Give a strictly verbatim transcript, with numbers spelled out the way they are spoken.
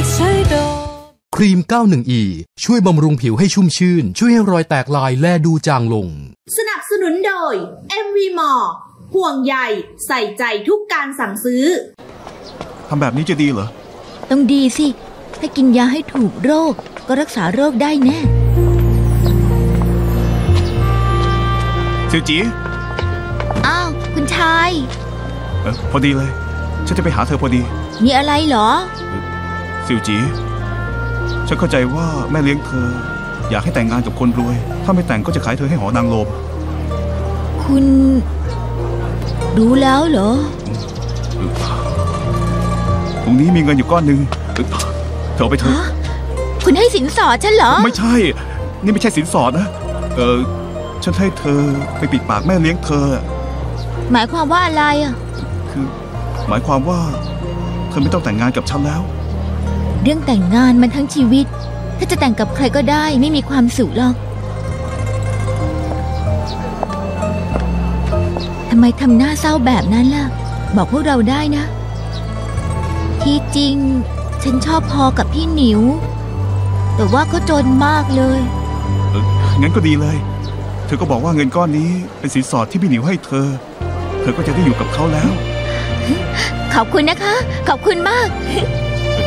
ครีม เก้าสิบเอ็ด อี ช่วยบำรุงผิวให้ชุ่มชื่นช่วยให้รอยแตกลายและดูจางลงสนับสนุนโดย เอ็ม วี Mall ห่วงใยใส่ใจทุกการสั่งซื้อทำแบบนี้จะดีเหรอต้องดีสิถ้ากินยาให้ถูกโรคก็รักษาโรคได้แน่เสี่ยวจีอ้าวคุณชายเออพอดีเลยฉันจะไปหาเธอพอดีมีอะไรเหรอเสี่ยวจีฉันเข้าใจว่าแม่เลี้ยงเธออยากให้แต่งงานกับคนรวยถ้าไม่แต่งก็จะขายเธอให้หอนางโลมคุณรู้แล้วเหรอตรงนี้มีเงินอยู่ก้อนหนึ่งเธอเอาไปเถอะคุณให้สินสอดฉันเหรอไม่ใช่นี่ไม่ใช่สินสอดนะเออฉันให้เธอไปปิดปากแม่เลี้ยงเธอหมายความว่าอะไรอ่ะคือหมายความว่าเธอไม่ต้องแต่งงานกับฉันแล้วเรื่องแต่งงานมันทั้งชีวิตถ้าจะแต่งกับใครก็ได้ไม่มีความสุขหรอกทำไมทำหน้าเศร้าแบบนั้นล่ะบอกพวกเราได้นะที่จริงฉันชอบพอกับพี่หนิวแต่ว่าเขาจนมากเลยเอองั้นก็ดีเลยเธอก็บอกว่าเงินก้อนนี้เป็นสินสอดที่พี่หนิวให้เธอเธอก็จะได้อยู่กับเขาแล้วขอบคุณนะคะขอบคุณมาก